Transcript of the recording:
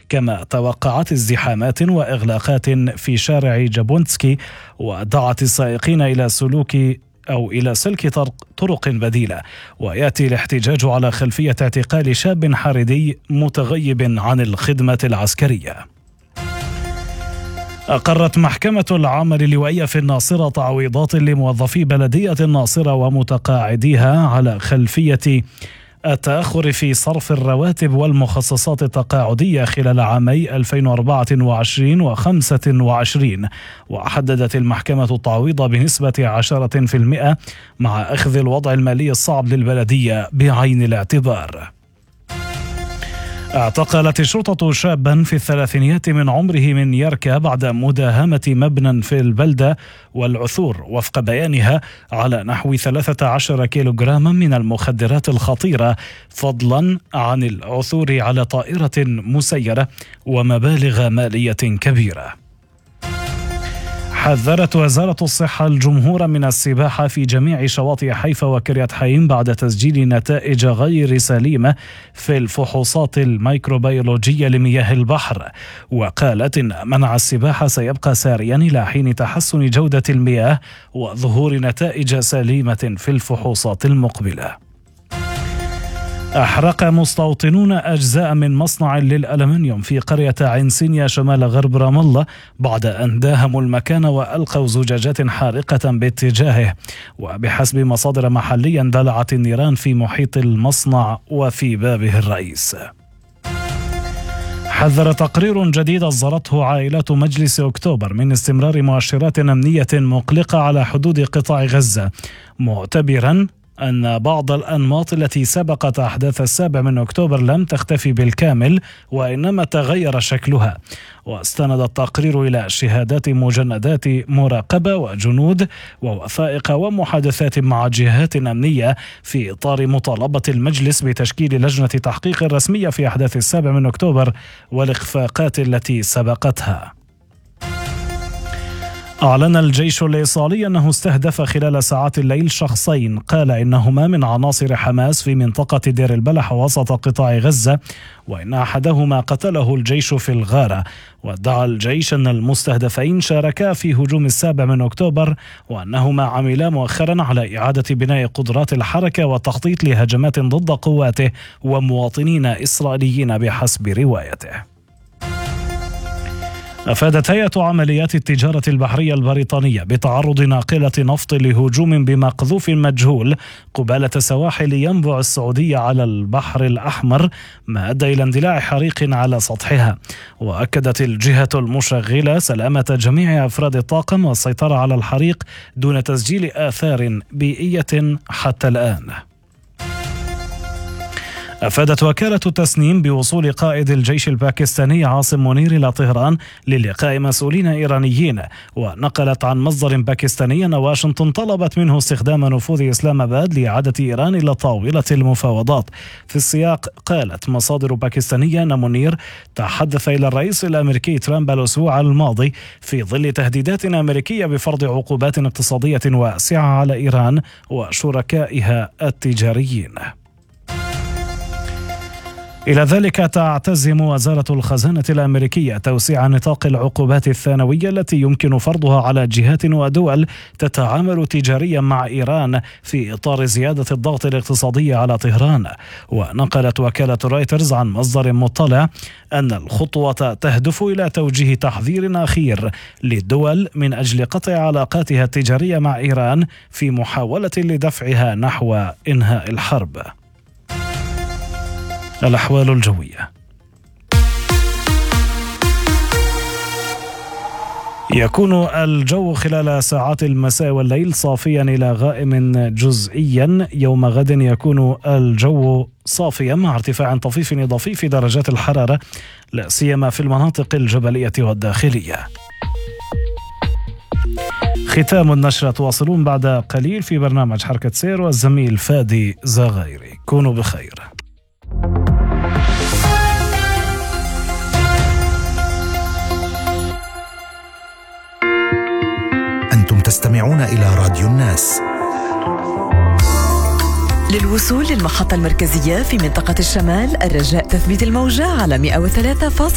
كما توقعت ازدحامات وإغلاقات في شارع جابونسكي، ودعت السائقين إلى سلك طرق بديلة. ويأتي الاحتجاج على خلفية اعتقال شاب حريدي متغيب عن الخدمة العسكرية. أقرت محكمة العمل اللوائية في الناصرة تعويضات لموظفي بلدية الناصرة ومتقاعديها على خلفية التأخر في صرف الرواتب والمخصصات التقاعدية خلال عامي 2024 و25، وحددت المحكمة التعويض بنسبة 10% مع أخذ الوضع المالي الصعب للبلدية بعين الاعتبار. اعتقلت الشرطة شابا في الثلاثينيات من عمره من يركا بعد مداهمة مبنى في البلدة والعثور وفق بيانها على نحو 13 كيلوغراما من المخدرات الخطيرة، فضلا عن العثور على طائرة مسيرة ومبالغ مالية كبيرة. حذرت وزارة الصحة الجمهور من السباحة في جميع شواطئ حيفا وكريات حايم بعد تسجيل نتائج غير سليمة في الفحوصات الميكروبيولوجية لمياه البحر، وقالت إن منع السباحة سيبقى ساريا إلى حين تحسن جودة المياه وظهور نتائج سليمة في الفحوصات المقبلة. أحرق مستوطنون أجزاء من مصنع للألمنيوم في قرية عين شمال غرب رام الله بعد أن داهموا المكان وألقوا زجاجات حارقة باتجاهه، وبحسب مصادر محلية اندلعت النيران في محيط المصنع وفي بابه الرئيس. حذر تقرير جديد أصدرته عائلات مجلس أكتوبر من استمرار مؤشرات أمنية مقلقة على حدود قطاع غزة، معتبرا أن بعض الأنماط التي سبقت أحداث 7 أكتوبر لم تختفي بالكامل وإنما تغير شكلها. واستند التقرير إلى شهادات مجندات مراقبة وجنود ووثائق ومحادثات مع جهات أمنية في إطار مطالبة المجلس بتشكيل لجنة تحقيق رسمية في أحداث 7 أكتوبر والإخفاقات التي سبقتها. أعلن الجيش الإيصالي أنه استهدف خلال ساعات الليل شخصين قال إنهما من عناصر حماس في منطقة دير البلح وسط قطاع غزة، وإن أحدهما قتله الجيش في الغارة. وادعى الجيش أن المستهدفين شاركا في هجوم 7 أكتوبر وأنهما عملا مؤخرا على إعادة بناء قدرات الحركة والتخطيط لهجمات ضد قواته ومواطنين إسرائيليين بحسب روايته. أفادت هيئة عمليات التجارة البحرية البريطانية بتعرض ناقلة نفط لهجوم بمقذوف مجهول قبالة سواحل ينبع السعودية على البحر الأحمر، ما أدى إلى اندلاع حريق على سطحها. وأكدت الجهة المشغلة سلامة جميع أفراد الطاقم والسيطرة على الحريق دون تسجيل آثار بيئية حتى الآن. أفادت وكالة تسنيم بوصول قائد الجيش الباكستاني عاصم منير إلى طهران للقاء مسؤولين إيرانيين، ونقلت عن مصدر باكستاني أن واشنطن طلبت منه استخدام نفوذ إسلام آباد لإعادة إيران إلى طاولة المفاوضات. في السياق قالت مصادر باكستانية أن منير تحدث إلى الرئيس الأمريكي ترامب الأسبوع الماضي في ظل تهديدات أمريكية بفرض عقوبات اقتصادية واسعة على إيران وشركائها التجاريين. إلى ذلك تعتزم وزارة الخزانة الأمريكية توسيع نطاق العقوبات الثانوية التي يمكن فرضها على جهات ودول تتعامل تجاريا مع إيران في إطار زيادة الضغط الاقتصادي على طهران. ونقلت وكالة رويترز عن مصدر مطلع أن الخطوة تهدف إلى توجيه تحذير أخير للدول من أجل قطع علاقاتها التجارية مع إيران في محاولة لدفعها نحو إنهاء الحرب. الأحوال الجوية. يكون الجو خلال ساعات المساء والليل صافيا إلى غائم جزئيا. يوم غد يكون الجو صافيا مع ارتفاع طفيف إضافي في درجات الحرارة لا سيما في المناطق الجبلية والداخلية. ختام النشرة، تواصلون بعد قليل في برنامج حركة سير والزميل فادي زغيري. كونوا بخير. أنتم تستمعون إلى راديو الناس. للوصول للمحطة المركزية في منطقة الشمال، الرجاء تثبيت الموجة على 103.9.